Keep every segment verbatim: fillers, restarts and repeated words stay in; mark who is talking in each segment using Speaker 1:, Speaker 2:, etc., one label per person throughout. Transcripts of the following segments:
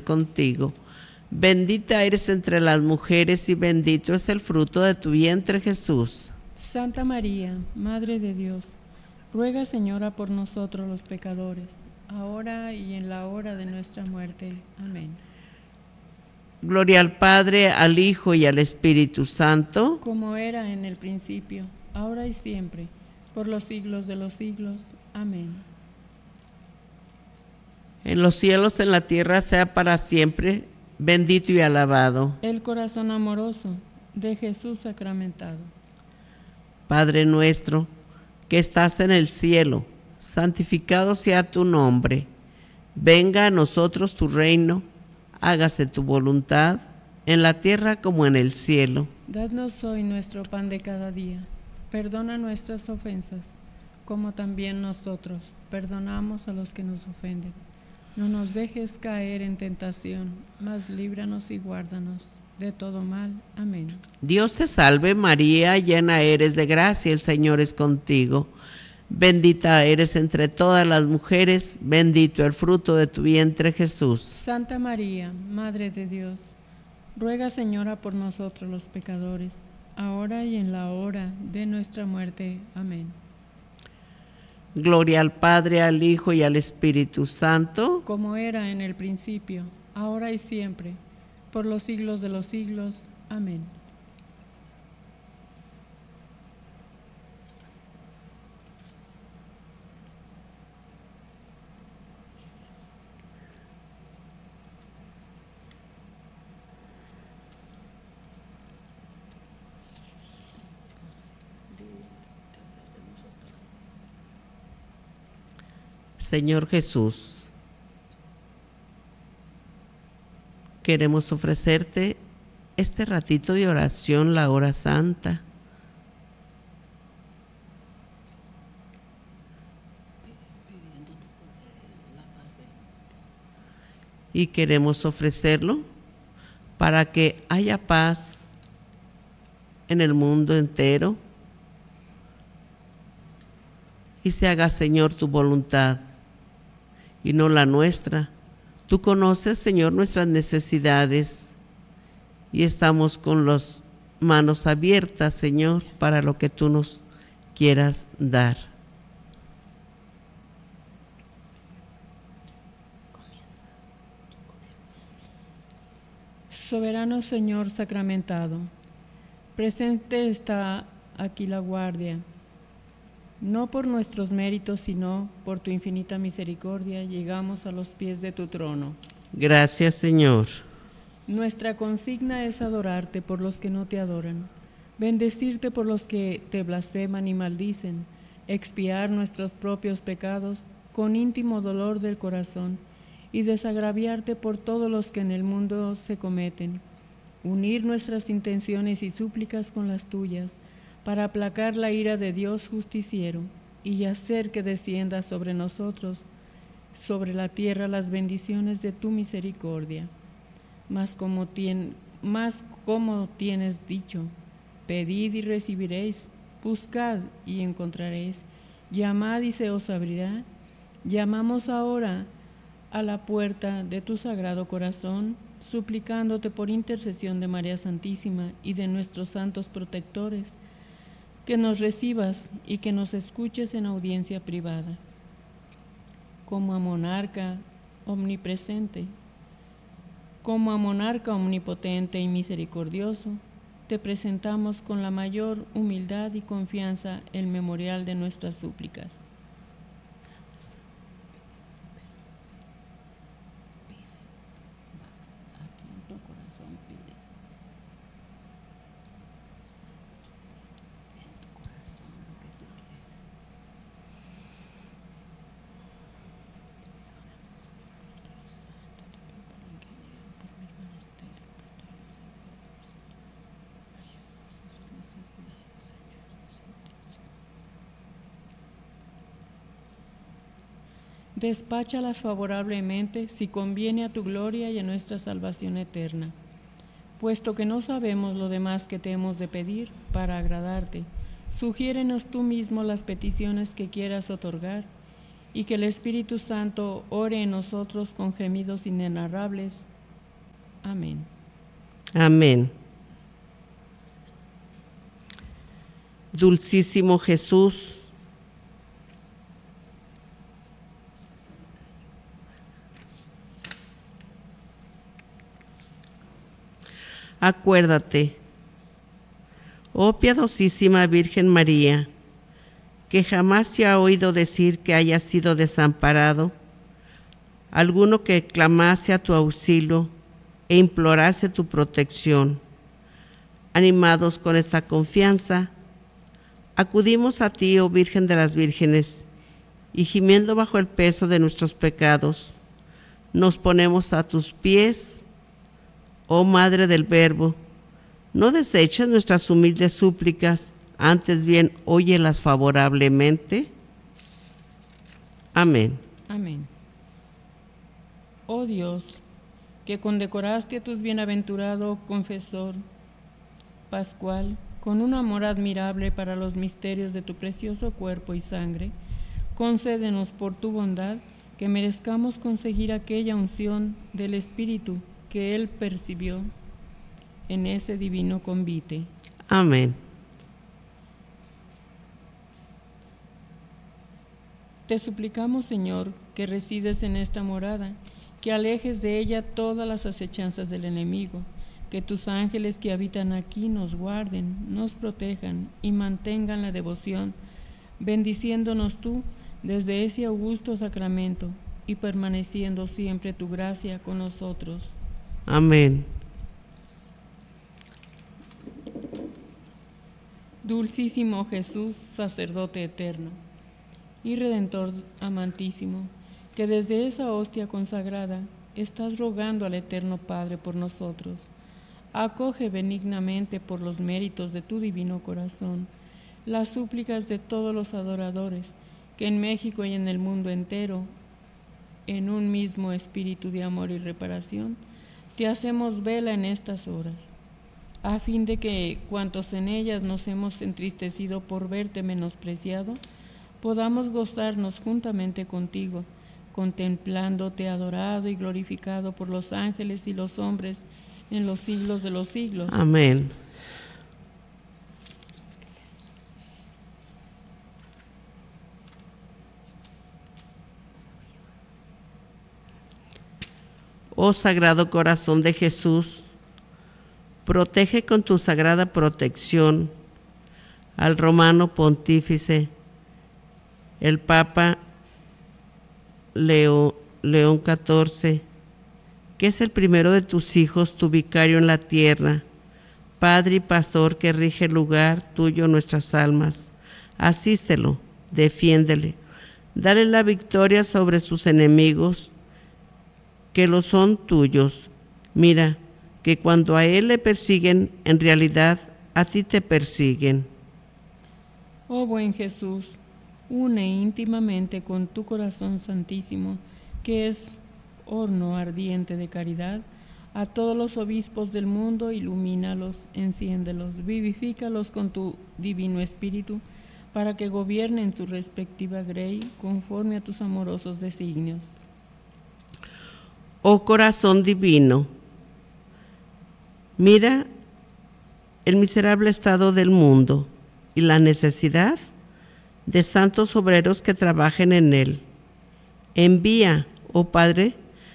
Speaker 1: contigo. Bendita eres entre las mujeres y bendito es el fruto de tu vientre, Jesús.
Speaker 2: Santa María, Madre de Dios, ruega, Señora, por nosotros los pecadores, ahora y en la hora de nuestra muerte. Amén.
Speaker 1: Gloria al Padre, al Hijo y al Espíritu Santo,
Speaker 2: como era en el principio, ahora y siempre, por los siglos de los siglos. Amén.
Speaker 1: En los cielos, en la tierra, sea para siempre bendito y alabado
Speaker 2: el corazón amoroso de Jesús sacramentado.
Speaker 1: Padre nuestro, que estás en el cielo, santificado sea tu nombre. Venga a nosotros tu reino, hágase tu voluntad, en la tierra como en el cielo.
Speaker 2: Danos hoy nuestro pan de cada día. Perdona nuestras ofensas, como también nosotros perdonamos a los que nos ofenden. No nos dejes caer en tentación, mas líbranos y guárdanos de todo mal. Amén.
Speaker 1: Dios te salve María, llena eres de gracia, el Señor es contigo. Bendita eres entre todas las mujeres, bendito el fruto de tu vientre, Jesús.
Speaker 2: Santa María, Madre de Dios, ruega, Señora, por nosotros los pecadores, ahora y en la hora de nuestra muerte. Amén.
Speaker 1: Gloria al Padre, al Hijo y al Espíritu Santo,
Speaker 2: como era en el principio, ahora y siempre, por los siglos de los siglos. Amén.
Speaker 1: Señor Jesús, queremos ofrecerte este ratito de oración, la hora santa. Y queremos ofrecerlo para que haya paz en el mundo entero y se haga, Señor, tu voluntad y no la nuestra. Tú conoces, Señor, nuestras necesidades y estamos con las manos abiertas, Señor, para lo que tú nos quieras dar.
Speaker 2: Soberano Señor sacramentado, presente está aquí la guardia. No por nuestros méritos, sino por tu infinita misericordia, llegamos a los pies de tu trono.
Speaker 1: Gracias, Señor.
Speaker 2: Nuestra consigna es adorarte por los que no te adoran, bendecirte por los que te blasfeman y maldicen, expiar nuestros propios pecados con íntimo dolor del corazón y desagraviarte por todos los que en el mundo se cometen, unir nuestras intenciones y súplicas con las tuyas, para aplacar la ira de Dios justiciero y hacer que descienda sobre nosotros, sobre la tierra, las bendiciones de tu misericordia. Mas como, tien, mas como tienes dicho, pedid y recibiréis, buscad y encontraréis, llamad y se os abrirá. Llamamos ahora a la puerta de tu sagrado corazón, suplicándote por intercesión de María Santísima y de nuestros santos protectores, que nos recibas y que nos escuches en audiencia privada. Como a monarca omnipresente, como a monarca omnipotente y misericordioso, te presentamos con la mayor humildad y confianza el memorial de nuestras súplicas. Despáchalas favorablemente si conviene a tu gloria y a nuestra salvación eterna. Puesto que no sabemos lo demás que te hemos de pedir para agradarte, sugiérenos tú mismo las peticiones que quieras otorgar y que el Espíritu Santo ore en nosotros con gemidos inenarrables Amén.
Speaker 1: Amén. Dulcísimo Jesús, acuérdate, oh piadosísima Virgen María, que jamás se ha oído decir que haya sido desamparado alguno que clamase a tu auxilio e implorase tu protección. Animados con esta confianza, acudimos a ti, oh Virgen de las Vírgenes, y gimiendo bajo el peso de nuestros pecados, nos ponemos a tus pies, oh Madre del Verbo. No deseches nuestras humildes súplicas, antes bien óyelas favorablemente. Amén.
Speaker 2: Amén. Oh Dios, que condecoraste a tu bienaventurado confesor Pascual con un amor admirable para los misterios de tu precioso cuerpo y sangre, concédenos por tu bondad que merezcamos conseguir aquella unción del Espíritu que él percibió en ese divino convite.
Speaker 1: Amén.
Speaker 2: Te suplicamos, Señor, que resides en esta morada, que alejes de ella todas las acechanzas del enemigo, que tus ángeles que habitan aquí nos guarden, nos protejan y mantengan la devoción, bendiciéndonos tú desde ese augusto sacramento y permaneciendo siempre tu gracia con nosotros.
Speaker 1: Amén.
Speaker 2: Dulcísimo Jesús, sacerdote eterno y Redentor amantísimo, que desde esa hostia consagrada estás rogando al Eterno Padre por nosotros, acoge benignamente por los méritos de tu divino corazón las súplicas de todos los adoradores que en México y en el mundo entero, en un mismo espíritu de amor y reparación, te hacemos vela en estas horas, a fin de que cuantos en ellas nos hemos entristecido por verte menospreciado, podamos gozarnos juntamente contigo, contemplándote adorado y glorificado por los ángeles y los hombres en los siglos de los siglos.
Speaker 1: Amén. Oh Sagrado Corazón de Jesús, protege con tu sagrada protección al romano pontífice, el Papa Leo, León catorce, que es el primero de tus hijos, tu vicario en la tierra, Padre y Pastor que rige el lugar tuyo nuestras almas. Asístelo, defiéndele, dale la victoria sobre sus enemigos, que lo son tuyos. Mira, que cuando a él le persiguen, en realidad a ti te persiguen.
Speaker 2: Oh buen Jesús, une íntimamente con tu corazón santísimo, que es horno ardiente de caridad, a todos los obispos del mundo, ilumínalos, enciéndelos, vivifícalos con tu divino espíritu, para que gobiernen su respectiva grey conforme a tus amorosos designios.
Speaker 1: Oh corazón divino, mira el miserable estado del mundo y la necesidad de santos obreros que trabajen en él. Envía, oh Padre,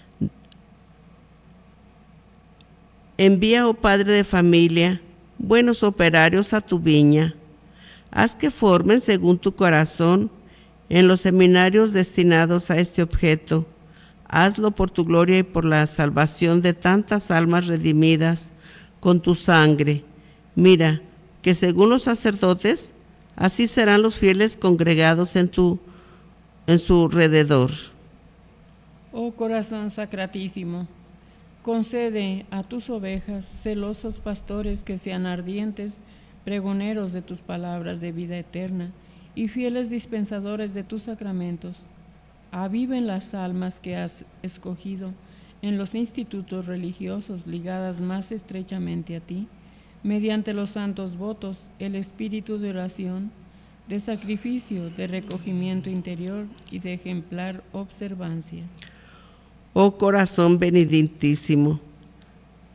Speaker 1: envía, oh Padre de familia, buenos operarios a tu viña. Haz que formen según tu corazón en los seminarios destinados a este objeto. Hazlo por tu gloria y por la salvación de tantas almas redimidas con tu sangre. Mira, que según los sacerdotes, así serán los fieles congregados en, tu, en su alrededor.
Speaker 2: Oh corazón sacratísimo, concede a tus ovejas celosos pastores que sean ardientes pregoneros de tus palabras de vida eterna y fieles dispensadores de tus sacramentos. Aviven las almas que has escogido en los institutos religiosos ligadas más estrechamente a ti, mediante los santos votos, el espíritu de oración, de sacrificio, de recogimiento interior y de ejemplar observancia.
Speaker 1: Oh corazón benedictísimo,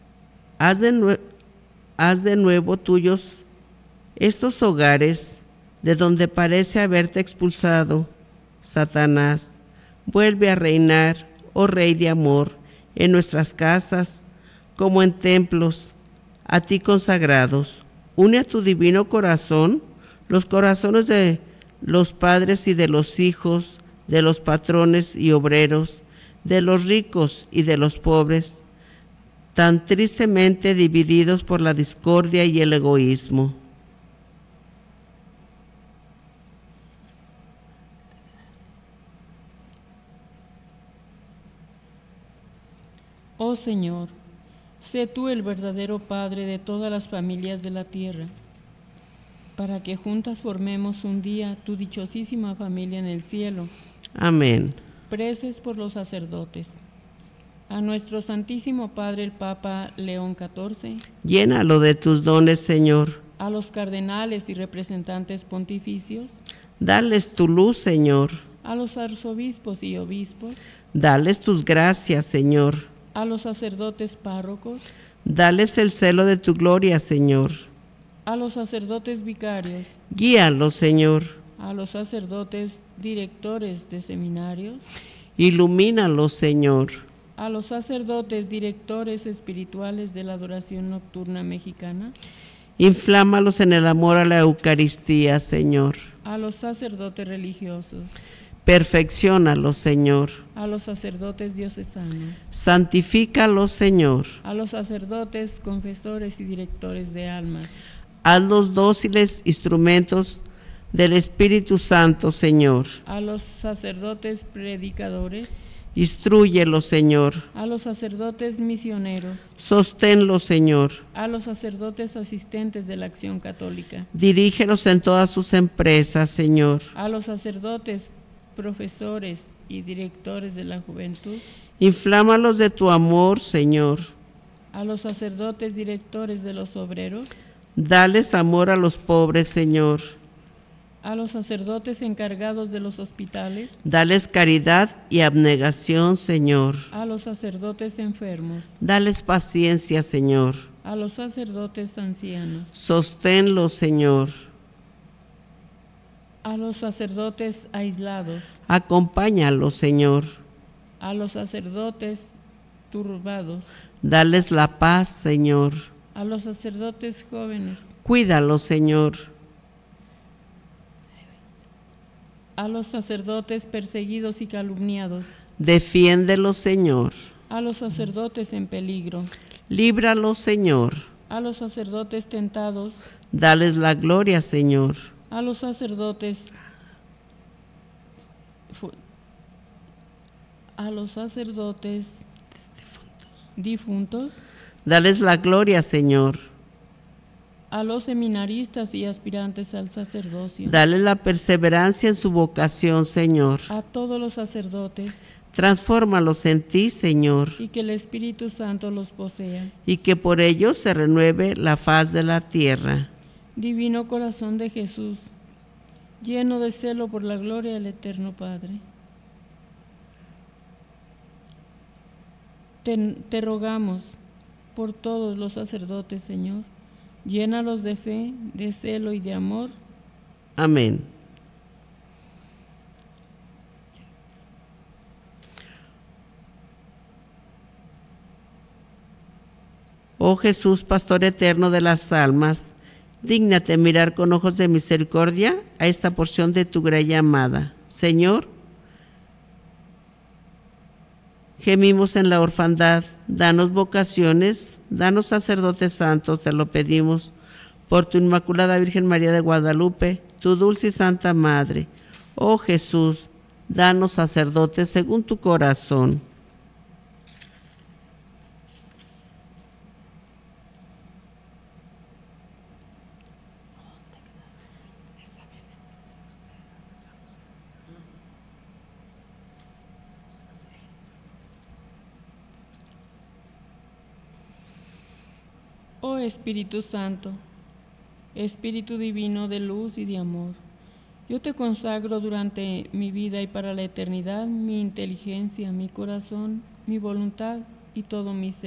Speaker 1: Haz de, nue- haz de nuevo tuyos estos hogares de donde parece haberte expulsado, Satanás. Vuelve a reinar, oh Rey de amor, en nuestras casas, como en templos, a ti consagrados. Une a tu divino corazón los corazones de los padres y de los hijos, de los patrones y obreros, de los ricos y de los pobres, tan tristemente divididos por la discordia y el egoísmo.
Speaker 2: Oh Señor, sé tú el verdadero Padre de todas las familias de la tierra, para que juntas formemos un día tu dichosísima familia en el cielo.
Speaker 1: Amén.
Speaker 2: Preces por los sacerdotes. A nuestro Santísimo Padre el Papa León catorce,
Speaker 1: Llénalo de tus dones, Señor.
Speaker 2: a los cardenales y representantes pontificios,
Speaker 1: Dales tu luz, Señor.
Speaker 2: a los arzobispos y obispos,
Speaker 1: Dales tus gracias, Señor.
Speaker 2: a los sacerdotes párrocos,
Speaker 1: Dales el celo de tu gloria, Señor.
Speaker 2: a los sacerdotes vicarios,
Speaker 1: Guíalos, Señor.
Speaker 2: a los sacerdotes directores de seminarios,
Speaker 1: Ilumínalos, Señor.
Speaker 2: a los sacerdotes directores espirituales de la adoración nocturna mexicana,
Speaker 1: Inflámalos en el amor a la Eucaristía, Señor.
Speaker 2: a los sacerdotes religiosos,
Speaker 1: Perfecciónalos, Señor.
Speaker 2: a los sacerdotes diocesanos,
Speaker 1: Santifícalos, Señor.
Speaker 2: a los sacerdotes confesores y directores de almas,
Speaker 1: Hazlos dóciles instrumentos del Espíritu Santo, Señor.
Speaker 2: a los sacerdotes predicadores,
Speaker 1: Instrúyelos, Señor.
Speaker 2: a los sacerdotes misioneros,
Speaker 1: Sosténlos, Señor.
Speaker 2: a los sacerdotes asistentes de la acción católica,
Speaker 1: Dirígelos en todas sus empresas, Señor.
Speaker 2: a los sacerdotes profesores y directores de la juventud,
Speaker 1: Inflámalos de tu amor, Señor.
Speaker 2: a los sacerdotes directores de los obreros,
Speaker 1: Dales amor a los pobres, Señor.
Speaker 2: a los sacerdotes encargados de los hospitales,
Speaker 1: Dales caridad y abnegación, Señor.
Speaker 2: a los sacerdotes enfermos,
Speaker 1: Dales paciencia, Señor.
Speaker 2: a los sacerdotes ancianos,
Speaker 1: Sosténlos, Señor.
Speaker 2: a los sacerdotes aislados,
Speaker 1: Acompáñalos, Señor.
Speaker 2: a los sacerdotes turbados,
Speaker 1: Dales la paz, Señor.
Speaker 2: a los sacerdotes jóvenes,
Speaker 1: Cuídalos, Señor.
Speaker 2: a los sacerdotes perseguidos y calumniados,
Speaker 1: Defiéndelos, Señor.
Speaker 2: a los sacerdotes en peligro,
Speaker 1: Líbralos, Señor.
Speaker 2: a los sacerdotes tentados,
Speaker 1: Dales la gloria, Señor.
Speaker 2: a los sacerdotes fu- a los sacerdotes difuntos,
Speaker 1: Dales la gloria, Señor.
Speaker 2: a los seminaristas y aspirantes al sacerdocio,
Speaker 1: Dale la perseverancia en su vocación, Señor.
Speaker 2: a todos los sacerdotes,
Speaker 1: Transfórmalos en ti, Señor,
Speaker 2: y que el Espíritu Santo los posea.
Speaker 1: y que por ellos se renueve la faz de la tierra.
Speaker 2: Divino corazón de Jesús, lleno de celo por la gloria del Eterno Padre, te, te rogamos por todos los sacerdotes, Señor, llénalos de fe, de celo y de amor.
Speaker 1: Amén. Oh Jesús, pastor eterno de las almas, dígnate mirar con ojos de misericordia a esta porción de tu grey amada. Señor, gemimos en la orfandad, danos vocaciones, danos sacerdotes santos, te lo pedimos, por tu Inmaculada Virgen María de Guadalupe, tu dulce y santa Madre. Oh Jesús, danos sacerdotes según tu corazón.
Speaker 2: Oh Espíritu Santo, Espíritu Divino de luz y de amor, yo te consagro durante mi vida y para la eternidad mi inteligencia, mi corazón, mi voluntad y todo mi ser.